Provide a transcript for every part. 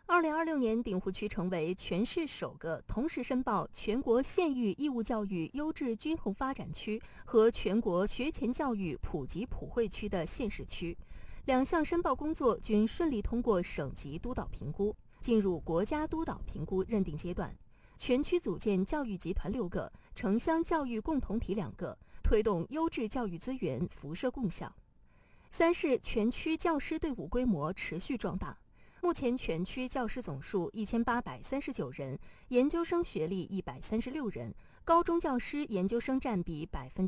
2026年，鼎湖区成为全市首个同时申报全国县域义务教育优质均衡发展区和全国学前教育普及普惠区的县市区。2项申报工作均顺利通过省级督导评估，进入国家督导评估认定阶段。全区组建教育集团6个，城乡教育共同体2个，推动优质教育资源辐射共享。3是全区教师队伍规模持续壮大。目前全区教师总数1839人，研究生学历136人，高中教师研究生占比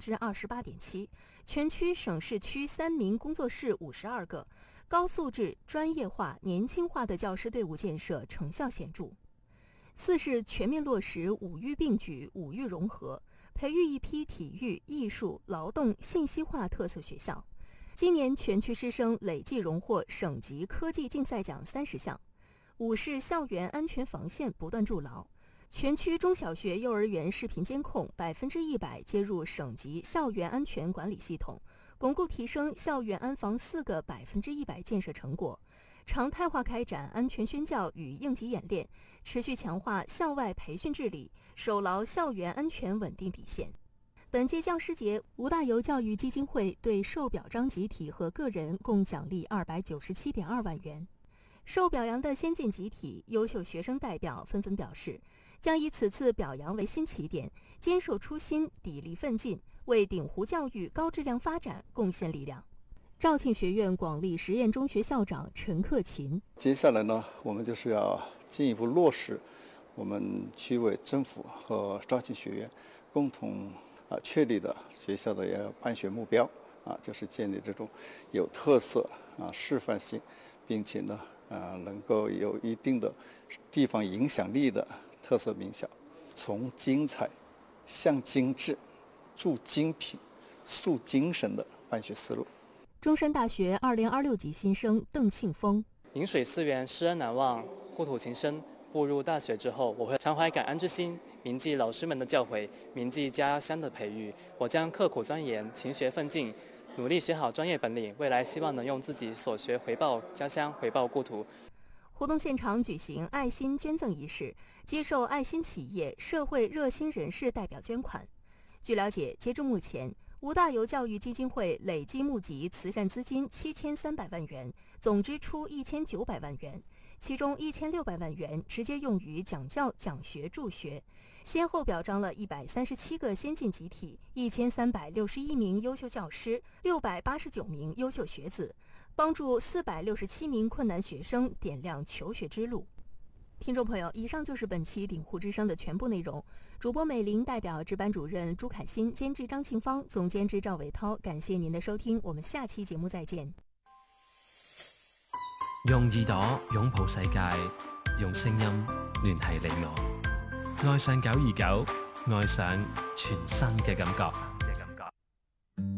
28.7%。全区省市区3名工作室52个，高素质、专业化、年轻化的教师队伍建设成效显著。4是全面落实5育并举、5育融合，培育一批体育、艺术、劳动、信息化特色学校。今年全区师生累计荣获省级科技竞赛奖30项。5是校园安全防线不断筑牢，全区中小学、幼儿园视频监控100%接入省级校园安全管理系统，巩固提升校园安防4个100%建设成果，常态化开展安全宣教与应急演练，持续强化校外培训治理，守牢校园安全稳定底线。本届教师节，吴大猷教育基金会对受表彰集体和个人共奖励297.2万元。受表扬的先进集体、优秀学生代表纷纷表示，将以此次表扬为新起点，坚守初心，砥砺奋进，为鼎湖教育高质量发展贡献力量。肇庆学院广利实验中学校长陈克勤： 接下来呢，我们就是要进一步落实我们区委政府和肇庆学院共同确立的学校的办学目标就是建立这种有特色示范性，并且呢能够有一定的地方影响力的特色名校，从精彩向精致，铸精品，塑精神的办学思路。 中山大学2026级新生邓庆峰： 饮水思源，师恩难忘，故土情深。步入大学之后，我会常怀感恩之心，铭记老师们的教诲，铭记家乡的培育。我将刻苦钻研，勤学奋进，努力学好专业本领，未来希望能用自己所学回报家乡，回报故土。 活动现场举行爱心捐赠仪式，接受爱心企业、社会热心人士代表捐款。据了解，截至目前，吴大猷教育基金会累计募集慈善资金7300万元，总支出1900万元，其中1600万元直接用于讲教、讲学、助学，先后表彰了137个先进集体、1361名优秀教师、689名优秀学子，帮助467名困难学生点亮求学之路。听众朋友，以上就是本期鼎湖之声的全部内容。主播美玲代表值班主任朱凯欣，监制张庆芳，总监制赵伟涛，感谢您的收听，我们下期节目再见。 用耳朵擁抱世界，用聲音聯繫你我。愛上929，愛上全新嘅感覺。